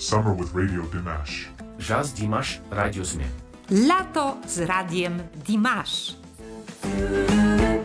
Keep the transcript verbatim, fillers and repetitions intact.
Summer with Radio Dimash. Jazz Dimash Radio Zmie. Lato z radiem Dimash.